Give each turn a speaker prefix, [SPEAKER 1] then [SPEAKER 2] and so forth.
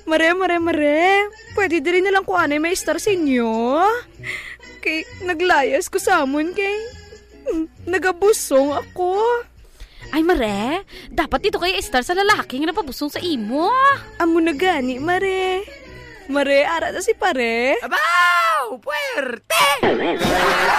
[SPEAKER 1] Mare. Pwede din na lang ko anay may star sa inyo. Kay naglayas ko sa amon kay nagabusong ako.
[SPEAKER 2] Ay, Mare, dapat dito kayo star sa lalaki nga napabusong sa imo.
[SPEAKER 1] Amo na gani, Mare. Mare, ara na si pare.
[SPEAKER 3] Abaw! Puwerte!